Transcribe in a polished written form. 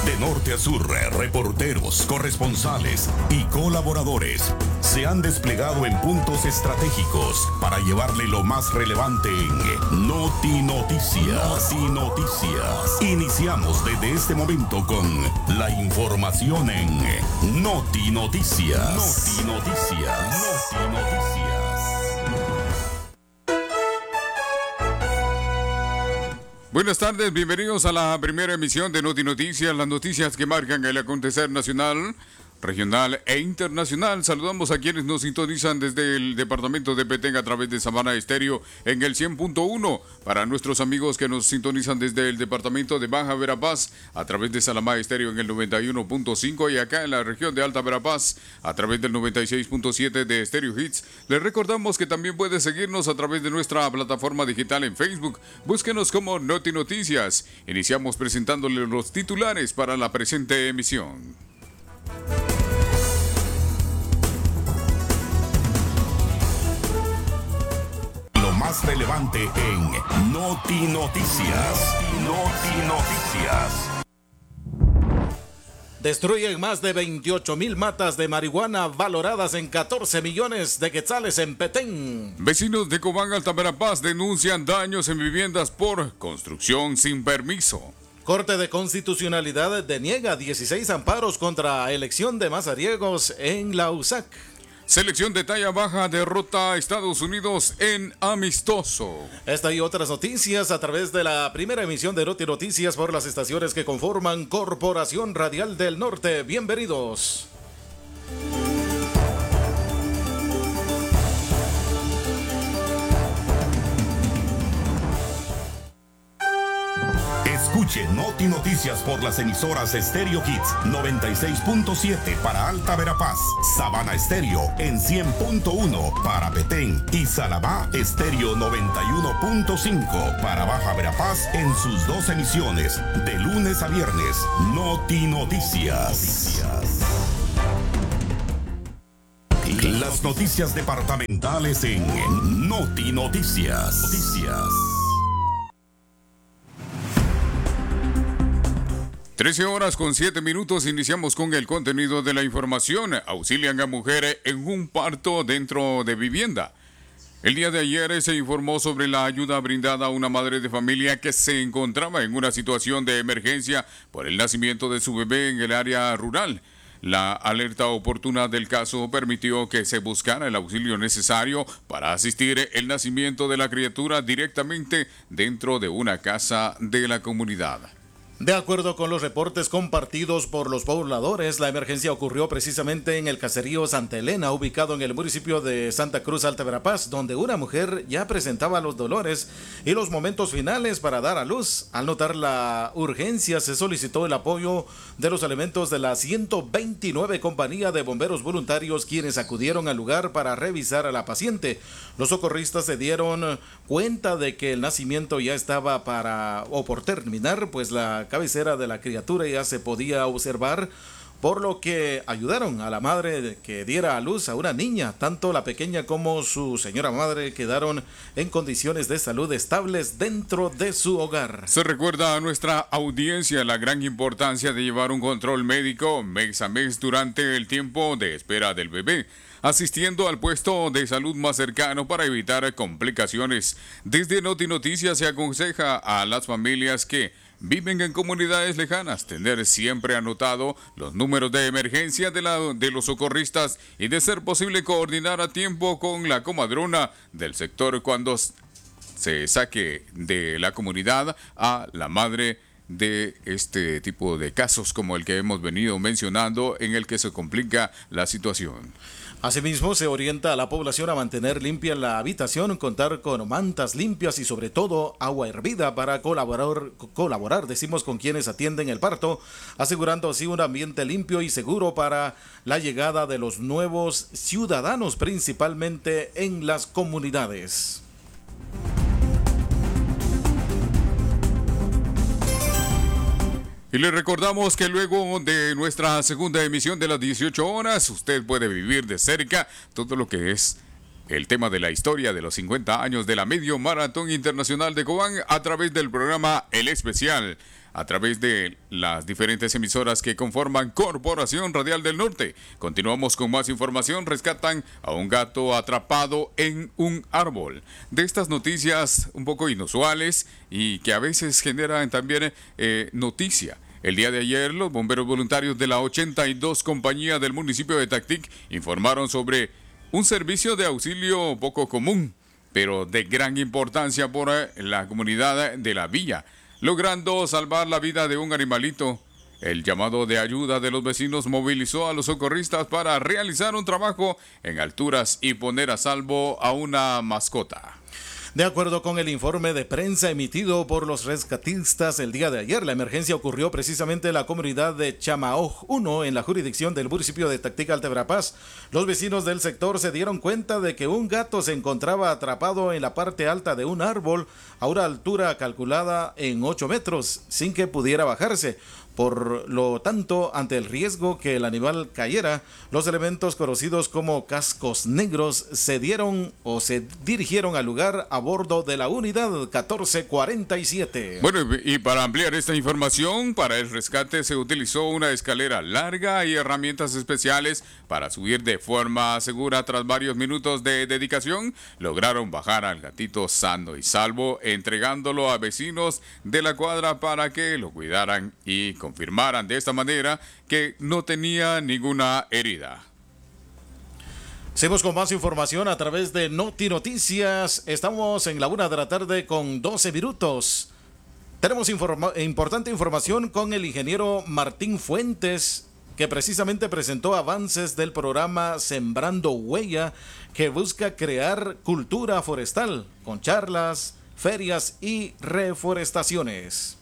De norte a sur, reporteros, corresponsales y colaboradores se han desplegado en puntos estratégicos para llevarle lo más relevante en Noti Noticias. Noti Noticias. Iniciamos desde este momento con la información en Noti Noticias. Noti Noticias. Noti Noticias. Buenas tardes, bienvenidos a la primera emisión de Noti Noticias, las noticias que marcan el acontecer nacional, regional e internacional. Saludamos a quienes nos sintonizan desde el departamento de Petén a través de Sabana Estéreo en el 100.1. Para nuestros amigos que nos sintonizan desde el departamento de Baja Verapaz a través de Salamá Estéreo en el 91.5 y acá en la región de Alta Verapaz a través del 96.7 de Stereo Hits. Les recordamos que también puede seguirnos a través de nuestra plataforma digital en Facebook. Búsquenos como Noti Noticias. Iniciamos presentándoles los titulares para la presente emisión. Lo más relevante en Noti Noticias. Noti Noticias. Destruyen más de 28,000 matas de marihuana valoradas en 14 millones de quetzales en Petén. Vecinos de Cobán, Alta Verapaz denuncian daños en viviendas por construcción sin permiso. Corte de Constitucionalidad deniega 16 amparos contra elección de mazariegos en la USAC. Selección de talla baja derrota a Estados Unidos en amistoso. Esta y otras noticias a través de la primera emisión de Noti Noticias por las estaciones que conforman Corporación Radial del Norte. Bienvenidos. Escuche Noti Noticias por las emisoras Stereo Hits 96.7 para Alta Verapaz, Sabana Estéreo en 100.1 para Petén y Salamá Estéreo 91.5 para Baja Verapaz en sus dos emisiones de lunes a viernes. Noti Noticias. Las noticias departamentales en Noti Noticias. 13:07. Iniciamos con el contenido de la información. Auxilian a mujer en un parto dentro de vivienda. El día de ayer se informó sobre la ayuda brindada a una madre de familia que se encontraba en una situación de emergencia por el nacimiento de su bebé en el área rural. La alerta oportuna del caso permitió que se buscara el auxilio necesario para asistir el nacimiento de la criatura directamente dentro de una casa de la comunidad. De acuerdo con los reportes compartidos por los pobladores, la emergencia ocurrió precisamente en el caserío Santa Elena, ubicado en el municipio de Santa Cruz, Alta Verapaz, donde una mujer ya presentaba los dolores y los momentos finales para dar a luz. Al notar la urgencia, se solicitó el apoyo de los elementos de la 129 Compañía de Bomberos Voluntarios, quienes acudieron al lugar para revisar a la paciente. Los socorristas se dieron cuenta de que el nacimiento ya estaba por terminar, pues la cabecera de la criatura ya se podía observar, por lo que ayudaron a la madre que diera a luz a una niña. Tanto la pequeña como su señora madre quedaron en condiciones de salud estables dentro de su hogar. Se recuerda a nuestra audiencia la gran importancia de llevar un control médico mes a mes durante el tiempo de espera del bebé, asistiendo al puesto de salud más cercano para evitar complicaciones. Desde Noti Noticias se aconseja a las familias que viven en comunidades lejanas tener siempre anotado los números de emergencia de los socorristas y, de ser posible, coordinar a tiempo con la comadrona del sector cuando se saque de la comunidad a la madre de este tipo de casos como el que hemos venido mencionando, en el que se complica la situación. Asimismo, se orienta a la población a mantener limpia la habitación, contar con mantas limpias y sobre todo agua hervida para colaborar, decimos, con quienes atienden el parto, asegurando así un ambiente limpio y seguro para la llegada de los nuevos ciudadanos, principalmente en las comunidades. Y le recordamos que luego de nuestra segunda emisión de las 18 horas, usted puede vivir de cerca todo lo que es el tema de la historia de los 50 años de la Medio Maratón Internacional de Cobán a través del programa El Especial. a través de las diferentes emisoras que conforman Corporación Radial del Norte. Continuamos con más información. Rescatan a un gato atrapado en un árbol. De estas noticias un poco inusuales y que a veces generan también noticia. El día de ayer, los bomberos voluntarios de la 82 compañía del municipio de Tactic informaron sobre un servicio de auxilio poco común, pero de gran importancia por la comunidad de la villa, logrando salvar la vida de un animalito. El llamado de ayuda de los vecinos movilizó a los socorristas para realizar un trabajo en alturas y poner a salvo a una mascota. De acuerdo con el informe de prensa emitido por los rescatistas el día de ayer, la emergencia ocurrió precisamente en la comunidad de Chamaoj 1, en la jurisdicción del municipio de Tactic, Alteverapaz. Los vecinos del sector se dieron cuenta de que un gato se encontraba atrapado en la parte alta de un árbol a una altura calculada en 8 metros, sin que pudiera bajarse. Por lo tanto, ante el riesgo que el animal cayera, los elementos conocidos como cascos negros se dirigieron al lugar a bordo de la unidad 1447. Bueno, y para ampliar esta información, para el rescate se utilizó una escalera larga y herramientas especiales para subir de forma segura. Tras varios minutos de dedicación, lograron bajar al gatito sano y salvo, entregándolo a vecinos de la cuadra para que lo cuidaran y confirmaran de esta manera que no tenía ninguna herida. Seguimos con más información a través de Noti Noticias. Estamos en la 1 de la tarde con 12 minutos. Tenemos importante información con el ingeniero Martín Fuentes, que precisamente presentó avances del programa Sembrando Huella, que busca crear cultura forestal con charlas, ferias y reforestaciones.